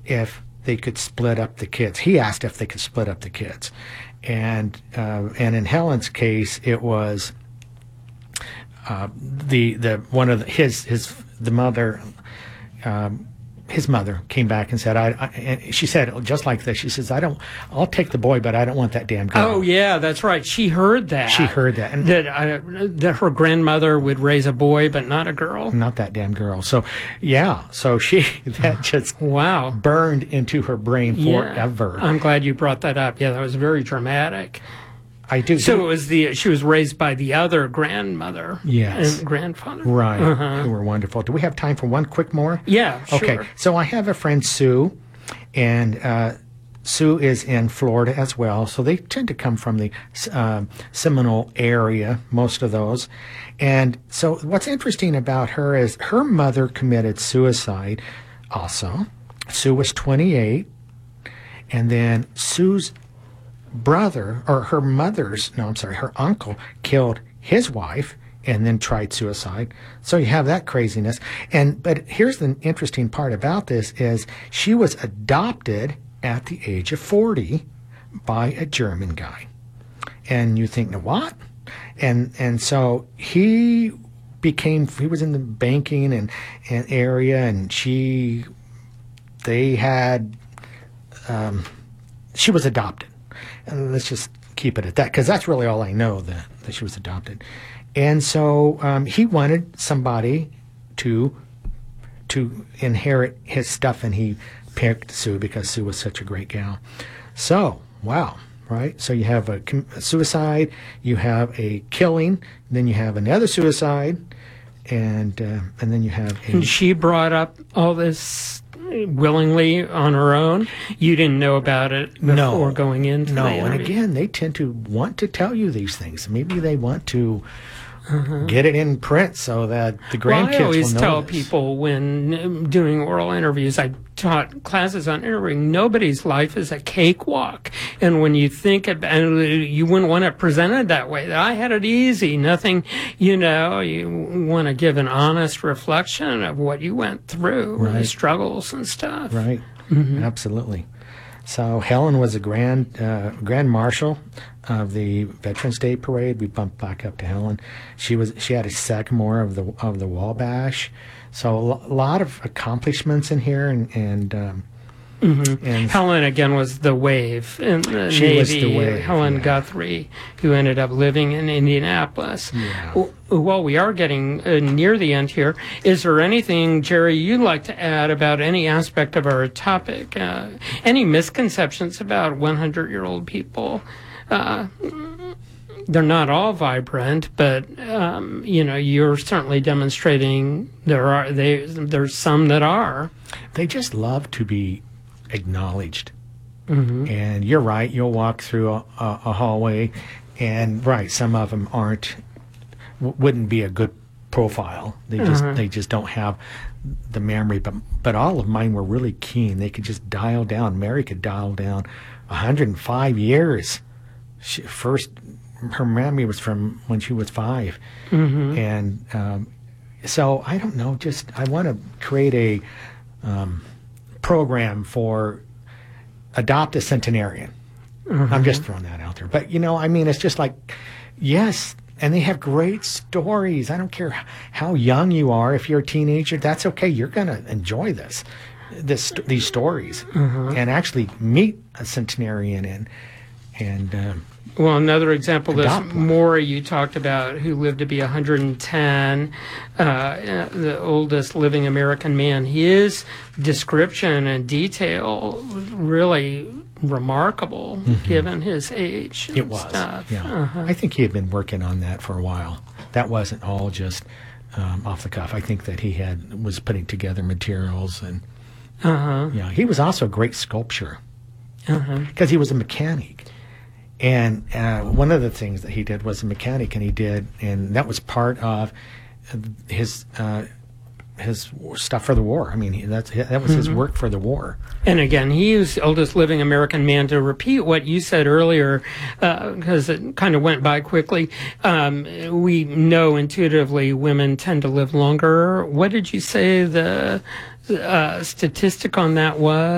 if they could split up the kids. He asked if they could split up the kids, and in Helen's case, it was the mother. His mother came back and said, and she said just like this. She says, I'll take the boy, but I don't want that damn girl. Oh yeah, that's right. She heard that. And that her grandmother would raise a boy, but not a girl. Not that damn girl. So yeah, that just wow burned into her brain forever. I'm glad you brought that up. Yeah, that was very dramatic. I do. So it was she was raised by the other grandmother. Yes. And grandfather. Right. Who were wonderful. Do we have time for one quick more? Yeah, sure. Okay. So I have a friend, Sue, and Sue is in Florida as well. So they tend to come from the Seminole area, most of those. And so what's interesting about her is her mother committed suicide also. Sue was 28. And then Sue's brother, or her uncle killed his wife and then tried suicide. So you have that craziness. But here's the interesting part about this is she was adopted at the age of 40 by a German guy. And you think, what? And so he was in the banking and area, and she was adopted. And let's just keep it at that, because that's really all I know, that she was adopted. And so he wanted somebody to inherit his stuff, and he picked Sue because Sue was such a great gal. So, wow, right? So you have a suicide, you have a killing, then you have another suicide, and then you have And she brought up all this willingly on her own? You didn't know about it before going into the interview? And again, they tend to want to tell you these things. Maybe they want to get it in print so that the grandkids will know. I always tell people when doing oral interviews, I taught classes on interviewing, nobody's life is a cakewalk. And when you think about it, you wouldn't want it presented that way. I had it easy, nothing, you want to give an honest reflection of what you went through, the struggles and stuff. Right, absolutely. So Helen was a grand marshal of the Veterans Day Parade. We bumped back up to Helen. She had a Sagamore of the Wabash. So a lot of accomplishments in here, and Helen again was the Wave in the Navy. Was the Wave. Helen Guthrie, who ended up living in Indianapolis. Yeah. Well, we are getting near the end here. Is there anything, Jerry, you'd like to add about any aspect of our topic? Any misconceptions about 100-year-old people? They're not all vibrant, but you're certainly demonstrating there's some that are. They just love to be acknowledged. And you're right. You'll walk through a hallway, and some of them wouldn't be a good profile. They just don't have the memory. But all of mine were really keen. They could just dial down. Mary could dial down 105 years. Her memory was from when she was 5. And so I don't know. I want to create a program for adopt a centenarian. I'm just throwing that out there. But, it's just like, yes, and they have great stories. I don't care how young you are. If you're a teenager, that's okay. You're going to enjoy these stories and actually meet a centenarian and well, another example, this Maury you talked about, who lived to be 110, the oldest living American man. His description and detail really remarkable, given his age. It was. Stuff. Yeah. I think he had been working on that for a while. That wasn't all just off the cuff. I think that he was putting together materials, and he was also a great sculptor because he was a mechanic. And one of the things that he did was a mechanic, and that was part of his stuff for the war. I mean, that was his work for the war. And again, he was the oldest living American man. To repeat what you said earlier, because it kind of went by quickly, we know intuitively women tend to live longer. What did you say the statistic on that was?